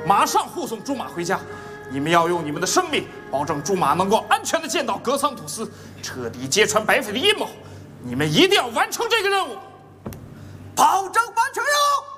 马上护送朱马回家。你们要用你们的生命保证朱马能够安全地见到格桑吐斯，彻底揭穿白匪的阴谋。你们一定要完成这个任务， 保证完成任务。